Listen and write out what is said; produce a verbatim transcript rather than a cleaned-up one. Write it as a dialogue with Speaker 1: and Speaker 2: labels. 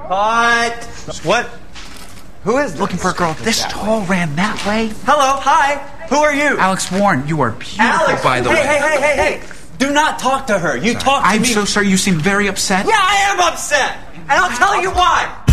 Speaker 1: What? What? Who is this?
Speaker 2: Looking for a girl this tall ran that way?
Speaker 1: Hello, hi. Who are you?
Speaker 2: Alex Warren, you are beautiful,
Speaker 1: Alex,
Speaker 2: by the
Speaker 1: hey,
Speaker 2: way.
Speaker 1: Hey, hey, hey, hey, hey. Do not talk to her. You
Speaker 2: Sorry.
Speaker 1: talk to
Speaker 2: I'm
Speaker 1: me.
Speaker 2: so sorry. You seem very upset.
Speaker 1: Yeah, I am upset. And I'll tell you why.